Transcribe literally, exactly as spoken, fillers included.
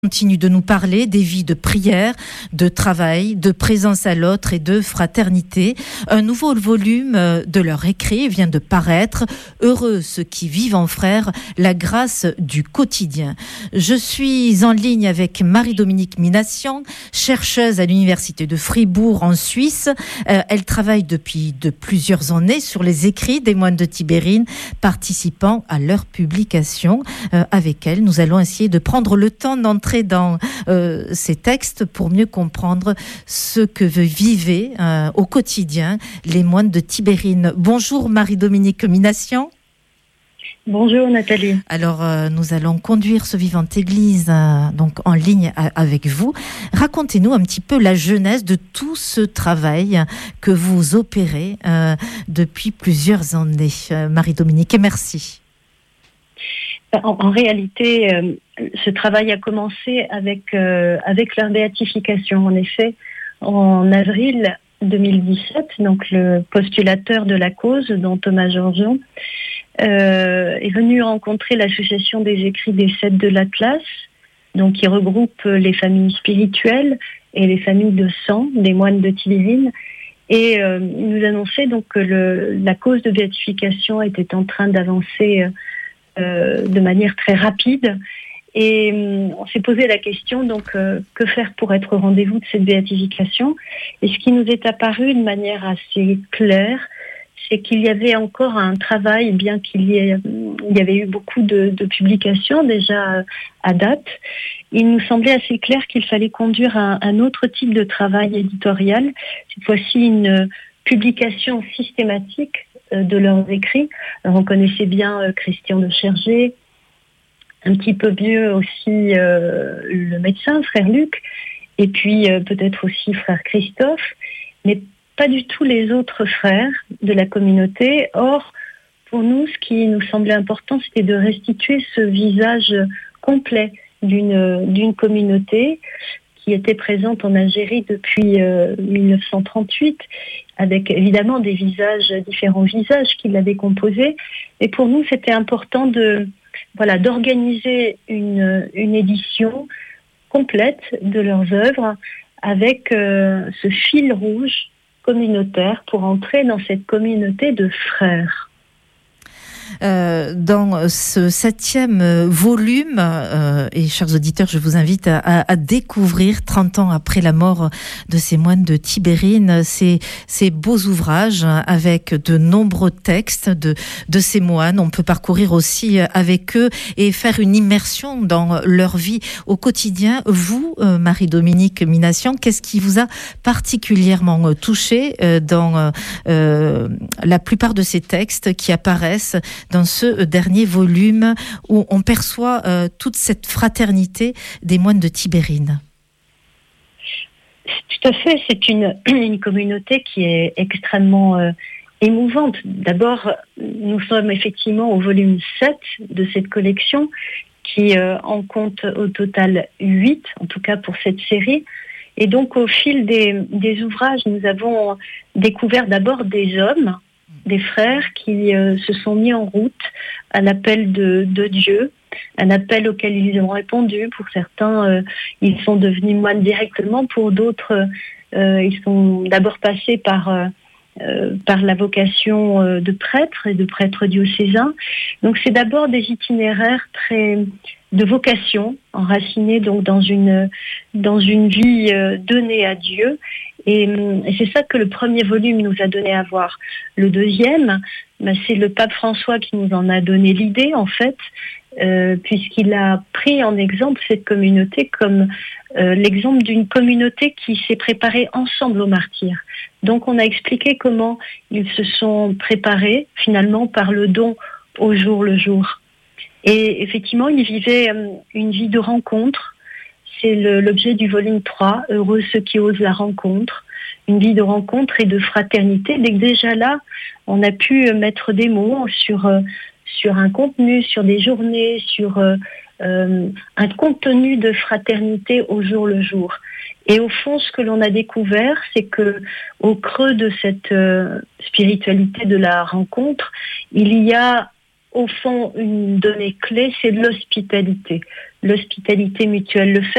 Continue de nous parler des vies de prière, de travail, de présence à l'autre et de fraternité. Un nouveau volume de leur écrit vient de paraître. Heureux ceux qui vivent en frères, la grâce du quotidien. Je suis en ligne avec Marie-Dominique Minassian, chercheuse à l'université de Fribourg en Suisse. Euh, elle travaille depuis de plusieurs années sur les écrits des moines de Tibérine, participant à leur publication. Euh, avec elle, nous allons essayer de prendre le temps d'entrer dans euh, ces textes pour mieux comprendre ce que vivaient euh, au quotidien les moines de Tibérine. Bonjour Marie-Dominique Minassian. Bonjour Nathalie. Alors euh, nous allons conduire ce Vivante Église euh, donc en ligne a- avec vous. Racontez-nous un petit peu la genèse de tout ce travail que vous opérez euh, depuis plusieurs années, euh, Marie-Dominique, et merci. En, en réalité, euh, ce travail a commencé avec, euh, avec leur béatification. En effet, en avril deux mille dix-sept, donc le postulateur de la cause, dont Thomas Georgian, euh, est venu rencontrer l'association des écrits des sept de l'Atlas, donc qui regroupe les familles spirituelles et les familles de sang des moines de Tibérine. Et euh, il nous annonçait donc que le, la cause de béatification était en train d'avancer euh, Euh, de manière très rapide, et euh, on s'est posé la question donc euh, que faire pour être au rendez-vous de cette béatification. Et ce qui nous est apparu de manière assez claire, c'est qu'il y avait encore un travail, bien qu'il y ait il y avait eu beaucoup de, de publications déjà à date. Il nous semblait assez clair qu'il fallait conduire un, un autre type de travail éditorial, cette fois-ci une publication systématique de leurs écrits. Alors, on connaissait bien euh, Christian de Chergé, un petit peu mieux aussi euh, le médecin, frère Luc, et puis euh, peut-être aussi frère Christophe, mais pas du tout les autres frères de la communauté. Or, pour nous, ce qui nous semblait important, c'était de restituer ce visage complet d'une, d'une communauté qui était présente en Algérie depuis euh, dix-neuf cent trente-huit, avec évidemment des visages, différents visages qui l'avaient composé. Et pour nous, c'était important de, voilà, d'organiser une, une édition complète de leurs œuvres avec euh, ce fil rouge communautaire pour entrer dans cette communauté de frères. Euh, dans ce septième volume, euh, et chers auditeurs, je vous invite à, à, à découvrir, trente ans après la mort de ces moines de Tibérine, ces, ces beaux ouvrages avec de nombreux textes de, de ces moines. On peut parcourir aussi avec eux et faire une immersion dans leur vie au quotidien. Vous, euh, Marie-Dominique Minassian, qu'est-ce qui vous a particulièrement touché euh, dans euh, la plupart de ces textes qui apparaissent dans ce dernier volume où on perçoit euh, toute cette fraternité des moines de Tibérine? Tout à fait, c'est une, une communauté qui est extrêmement euh, émouvante. D'abord, nous sommes effectivement au volume sept de cette collection qui euh, en compte au total huit, en tout cas pour cette série. Et donc au fil des, des ouvrages, nous avons découvert d'abord des hommes, des frères qui euh, se sont mis en route à l'appel de, de Dieu, un appel auquel ils ont répondu. Pour certains, euh, ils sont devenus moines directement. Pour d'autres, euh, ils sont d'abord passés par, euh, euh, par la vocation euh, de prêtre et de prêtre diocésain. Donc c'est d'abord des itinéraires très de vocation, enracinés donc dans une, dans une vie euh, donnée à Dieu. Et, et c'est ça que le premier volume nous a donné à voir. Le deuxième, ben, c'est le pape François qui nous en a donné l'idée, en fait, euh, puisqu'il a pris en exemple cette communauté comme euh, l'exemple d'une communauté qui s'est préparée ensemble au martyr. Donc on a expliqué comment ils se sont préparés, finalement, par le don au jour le jour. Et effectivement, ils vivaient euh, une vie de rencontre. C'est le, l'objet du volume trois, Heureux ceux qui osent la rencontre, une vie de rencontre et de fraternité. Dès que déjà là, on a pu mettre des mots sur, euh, sur un contenu, sur des journées, sur euh, euh, un contenu de fraternité au jour le jour. Et au fond, ce que l'on a découvert, c'est que au creux de cette euh, spiritualité de la rencontre, il y a au fond une donnée clé, c'est l'hospitalité. l'hospitalité mutuelle, le fait